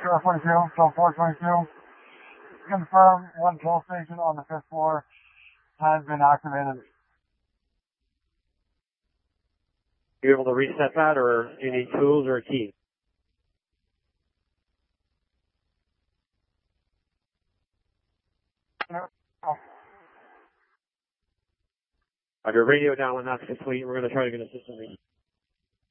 Sure 42, Show 422. Confirm one toll station on the 5th floor has been activated. You able to reset that, or do you need tools or a key? No. Your radio down when that's complete. We're going to try to get a system.